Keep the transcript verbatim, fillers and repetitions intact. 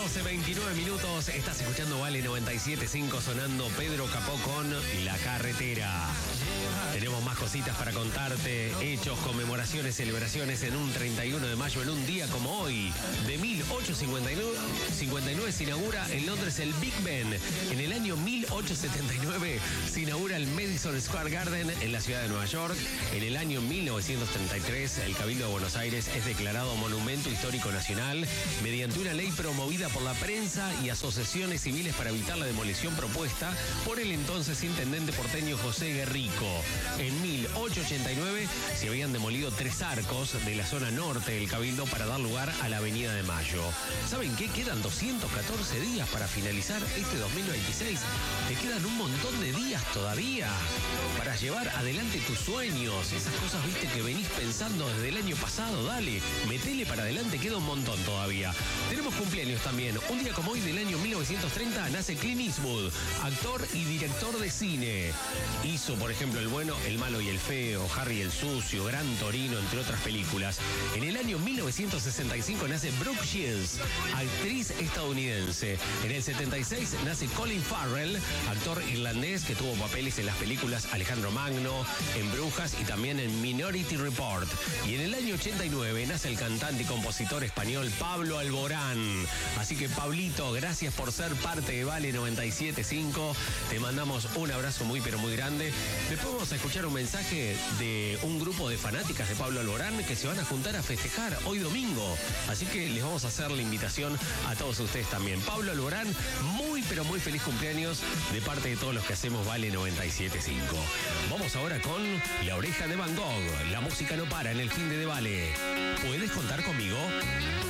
doce, veintinueve minutos. Estás escuchando Vale noventa y siete punto cinco sonando Pedro Capó con La Carretera. Tenemos más cositas para contarte. Hechos, conmemoraciones, celebraciones en un treinta y uno de mayo, en un día como hoy. De mil ochocientos cincuenta y nueve se inaugura en Londres el Big Ben. En el año mil ochocientos setenta y nueve se inaugura el Madison Square Garden en la ciudad de Nueva York. En el año mil novecientos treinta y tres, el Cabildo de Buenos Aires es declarado Monumento Histórico Nacional mediante una ley promovida por la prensa y asociaciones civiles para evitar la demolición propuesta por el entonces intendente porteño José Guerrico. En mil ochocientos ochenta y nueve se habían demolido tres arcos de la zona norte del Cabildo para dar lugar a la Avenida de Mayo. ¿Saben qué? Quedan doscientos catorce días para finalizar este dos mil veintiséis. Te quedan un montón de días todavía para llevar adelante tus sueños. Esas cosas, viste, que venís pensando desde el año pasado. Dale, metele para adelante, queda un montón todavía. Tenemos cumpleaños también. Un día como hoy del año mil novecientos treinta nace Clint Eastwood, actor y director de cine. Hizo, por ejemplo, El bueno, el malo y el feo, Harry el sucio, Gran Torino, entre otras películas. En el año mil novecientos sesenta y cinco nace Brooke Shields, actriz estadounidense. En el setenta y seis nace Colin Farrell, actor irlandés que tuvo papeles en las películas Alejandro Magno, en Brujas y también en Minority Report. Y en el año ochenta y nueve nace el cantante y compositor español Pablo Alborán. Así que, Pablito, gracias por ser parte de Vale noventa y siete punto cinco. Te mandamos un abrazo muy pero muy grande. Después vamos a escuchar un mensaje de un grupo de fanáticas de Pablo Alborán que se van a juntar a festejar hoy domingo. Así que les vamos a hacer la invitación a todos ustedes también. Pablo Alborán, muy pero muy feliz cumpleaños de parte de todos los que hacemos Vale noventa y siete punto cinco. Vamos ahora con La Oreja de Van Gogh. La música no para en el fin de, de Vale. ¿Puedes contar conmigo?